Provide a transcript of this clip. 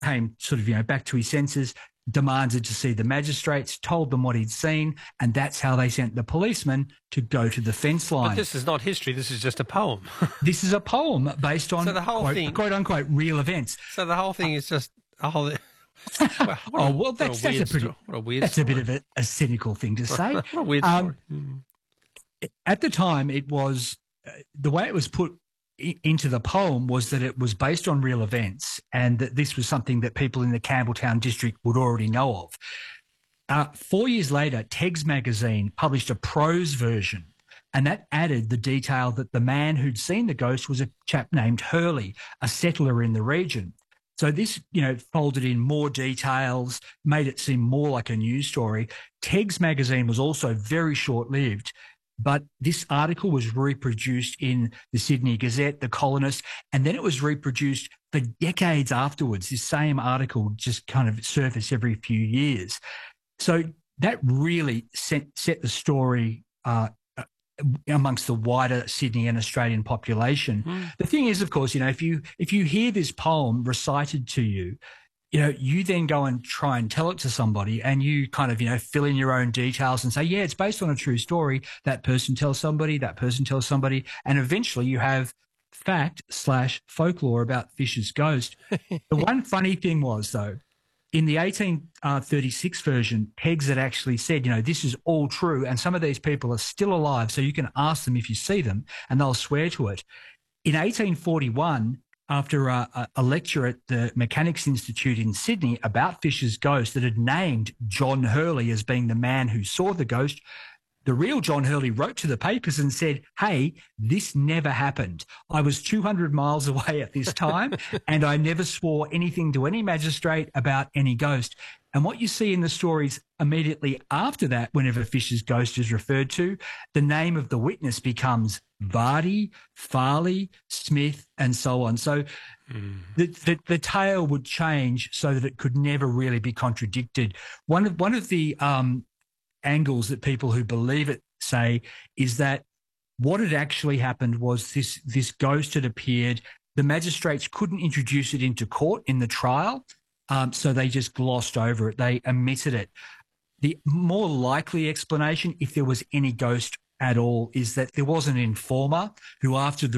came sort of, back to his senses, demanded to see the magistrates, told them what he'd seen, and that's how they sent the policeman to go to the fence line. But this is not history. This is just a poem. This is a poem based on So the whole thing, quote unquote real events. So the whole thing is just a whole. That's a bit of a cynical thing to say. What a weird story. At the time, it was the way it was put into the poem was that it was based on real events, and that this was something that people in the Campbelltown district would already know of. 4 years later, Tegs magazine published a prose version, and that added the detail that the man who'd seen the ghost was a chap named Hurley, a settler in the region. So this, folded in more details, made it seem more like a news story. Tegs magazine was also very short-lived, but this article was reproduced in the Sydney Gazette, the Colonist, and then it was reproduced for decades afterwards. This same article just kind of surfaced every few years. So that really set the story amongst the wider Sydney and Australian population. The thing is, of course, if you hear this poem recited to you, you then go and try and tell it to somebody, and you kind of, fill in your own details and say, yeah, it's based on a true story. That person tells somebody, and eventually you have fact/folklore about Fisher's ghost. The one funny thing was, though, in the 1836 version, Tegs had actually said, this is all true, and some of these people are still alive, so you can ask them if you see them, and they'll swear to it. In 1841, after a lecture at the Mechanics Institute in Sydney about Fisher's ghost that had named John Hurley as being the man who saw the ghost, the real John Hurley wrote to the papers and said, hey, this never happened. I was 200 miles away at this time and I never swore anything to any magistrate about any ghost. And what you see in the stories immediately after that, whenever Fisher's ghost is referred to, the name of the witness becomes Vardy, Farley, Smith, and so on. So the tale would change so that it could never really be contradicted. One of the angles that people who believe it say is that what had actually happened was this ghost had appeared. The magistrates couldn't introduce it into court in the trial, so they just glossed over it. They omitted it. The more likely explanation, if there was any ghost at all, is that there was an informer who, after the